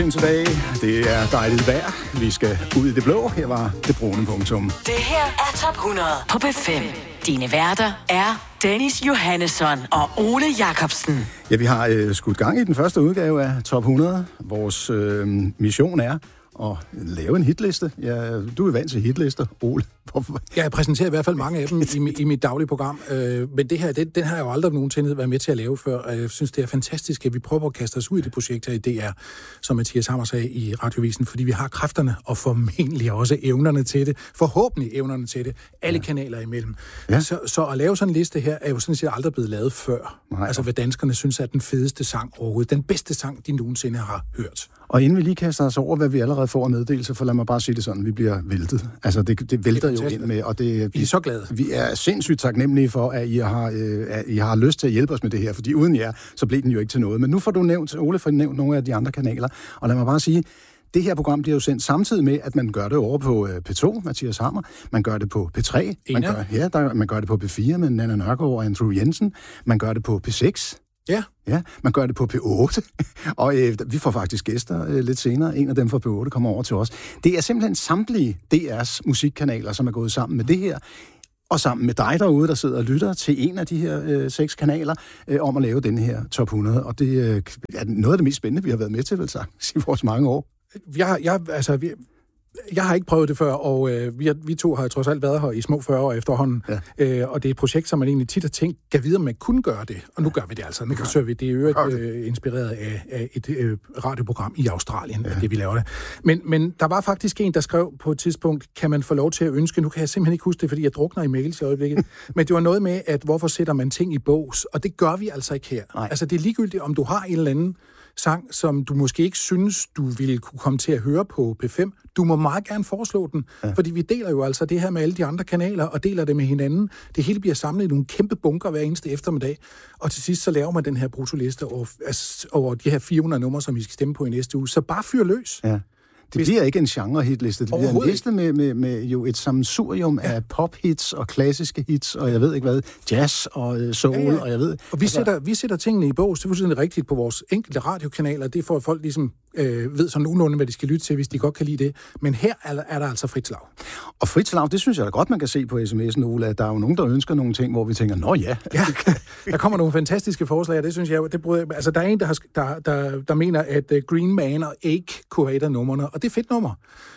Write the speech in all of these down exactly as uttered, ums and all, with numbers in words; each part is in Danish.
Tilbage. Det er dejligt vejr. Vi skal ud i det blå. Her var det brune punktum. Det her er Top hundrede på B fem. Dine værter er Dennis Johannesson og Ole Jacobsen. Ja, vi har øh, skudt gang i den første udgave af Top hundrede. Vores øh, mission er at lave en hitliste. Ja, du er vant til hitlister, Ole. Hvorfor? Jeg præsenterer i hvert fald mange af dem i, i mit daglige program, øh, men det her, det, den har jeg jo aldrig nogensinde været med til at lave før, og jeg synes, det er fantastisk, at vi prøver at kaste os ud i det projekt her i D R, som Mathias Hammer sagde i Radiovisen, fordi vi har kræfterne og formentlig også evnerne til det, forhåbentlig evnerne til det, alle ja. kanaler imellem. Ja. Så, så at lave sådan en liste her, er jo sådan set aldrig blevet lavet før. Nej. Altså, hvad danskerne synes er den fedeste sang overhovedet, den bedste sang, de nogensinde har hørt. Og inden vi lige kaster os over, hvad vi allerede får af meddelelse, for lad mig bare sige det sådan, vi bliver væltet. Altså, det, det vælter det jo ind med, og det, vi er så glade. Vi er sindssygt taknemmelige for, at I har, øh, at I har lyst til at hjælpe os med det her, fordi uden jer, så blev den jo ikke til noget. Men nu får du nævnt, Ole får nævnt nogle af de andre kanaler, og lad mig bare sige, det her program bliver jo sendt samtidig med, at man gør det over på P to, Mathias Hammer, man gør det på P tre, man gør, ja, der, man gør det på P fire med Nanna Nørgaard og Andrew Jensen, man gør det på P seks, ja. Ja, man gør det på P otte, og øh, vi får faktisk gæster øh, lidt senere. En af dem fra P otte kommer over til os. Det er simpelthen samtlige D R's musikkanaler, som er gået sammen med det her, og sammen med dig derude, der sidder og lytter til en af de her øh, seks kanaler, øh, om at lave den her Top hundrede. Og det øh, er noget af det mest spændende, vi har været med til, vel sagt, i vores mange år. Jeg, jeg, altså, vi, jeg har ikke prøvet det før, og øh, vi, vi to har trods alt været her i små fyrre år efterhånden. Ja. Øh, og det er et projekt, som man egentlig tit har tænkt, kan vide, om man kunne gøre det. Og nu gør vi det altså. Nu forsøger vi det. Det er jo øh, inspireret af, af et øh, radioprogram i Australien, ja. det vi laver det. Men, men der var faktisk en, der skrev på et tidspunkt, kan man få lov til at ønske, nu kan jeg simpelthen ikke huske det, fordi jeg drukner i mails i øjeblikket, men det var noget med, at hvorfor sætter man ting i bås? Og det gør vi altså ikke her. Nej. Altså det er ligegyldigt, om du har en eller anden sang, som du måske ikke synes, du ville kunne komme til at høre på P fem. Du må meget gerne foreslå den, ja. fordi vi deler jo altså det her med alle de andre kanaler, og deler det med hinanden. Det hele bliver samlet i nogle kæmpe bunker hver eneste eftermiddag, og til sidst så laver man den her brutoliste over, altså, over de her fire hundrede numre, som vi skal stemme på i næste uge. Så bare fyr løs. Ja. Det bliver ikke en genre-hitliste, det bliver en liste med, med, med jo et sammensurium ja. af pop-hits og klassiske hits, og jeg ved ikke hvad, jazz og uh, soul, ja, ja. og jeg ved... Og vi, altså, sætter, vi sætter tingene i bås, det er fuldstændig rigtigt på vores enkelte radiokanaler, det får folk ligesom øh, ved sådan nogenlunde, hvad de skal lytte til, hvis de godt kan lide det. Men her er, er der altså frit slag. Og frit slag, det synes jeg da godt, man kan se på sms'en, Ole, at der er jo nogen, der ønsker nogle ting, hvor vi tænker, nå ja. ja der kommer nogle fantastiske forslag, og det synes jeg, det bryder, altså der er en, der, har, der, der, der mener, at Green Man og Ache kunne have et af numrene, og det er fedt nummer.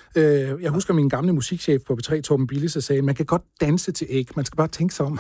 Jeg husker min gamle musikchef på P tre, Torben Billis, der sagde, man kan godt danse til Ache, man skal bare tænke sig om.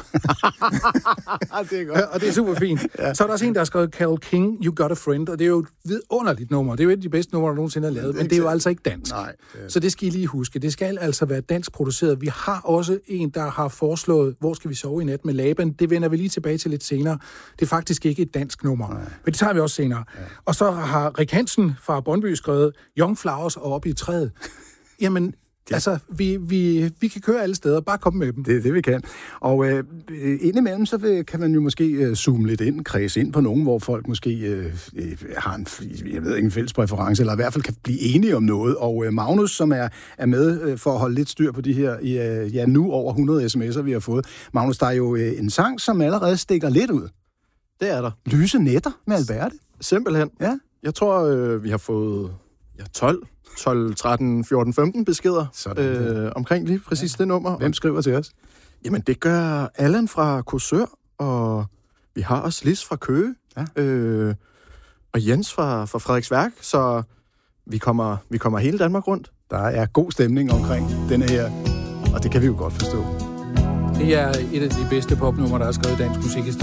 det er godt. Og det er super fint. Ja. Så er der også en, der har skrevet Carole King, You Got a Friend, og det er jo et vidunderligt nummer. Det er jo et af de bedste numre, der nogensinde er lavet, men det er jo altså ikke dansk. Nej, det... Så det skal I lige huske. Det skal altså være dansk produceret. Vi har også en, der har foreslået, hvor skal vi sove i nat med Laban. Det vender vi lige tilbage til lidt senere. Det er faktisk ikke et dansk nummer. Nej. Men det tager vi også senere. Ja. Og så har Rik Hansen fra Brøndby skrevet Young Flowers og Op i træet. Jamen, ja. altså, vi, vi, vi kan køre alle steder. Bare komme med dem. Det er det, vi kan. Og øh, indimellem, så vil, kan man jo måske øh, zoome lidt ind, kredse ind på nogen, hvor folk måske øh, øh, har en, jeg ved ikke, en fælles præference, eller i hvert fald kan blive enige om noget. Og øh, Magnus, som er, er med øh, for at holde lidt styr på de her, øh, ja, nu over hundrede sms'er, vi har fået. Magnus, der er jo øh, en sang, som allerede stikker lidt ud. Det er der. Lyse nætter med Alberte. Simpelthen. Ja. Jeg tror, øh, vi har fået ja, tolv, tretten, fjorten, femten beskeder øh, omkring lige præcis ja. det nummer. Hvem skriver til os? Jamen, det gør Allan fra Korsør, og vi har også Lis fra Køge, ja. øh, og Jens fra, fra Frederiksværk, så vi kommer, vi kommer hele Danmark rundt. Der er god stemning omkring denne her, og det kan vi jo godt forstå. Det er et af de bedste popnumre, der er skrevet i dansk musikhistorie.